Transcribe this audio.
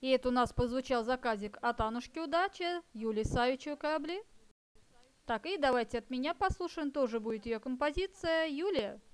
И это у нас прозвучал заказик от Анушки Удачи, Юлии Савичевой корабли. Так, и давайте от меня послушаем, тоже будет ее композиция. Юлия.